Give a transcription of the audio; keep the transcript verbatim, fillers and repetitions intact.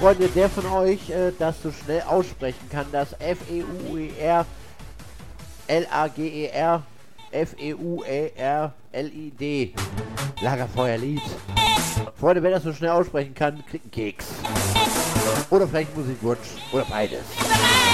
Freunde, der von euch äh, das so schnell aussprechen kann, das F E U E R L A G E R F E U E R L I D Lagerfeuerlied. Freunde, wer das so schnell aussprechen kann, kriegt einen Keks. Oder vielleicht einen Musikwunsch. Oder beides.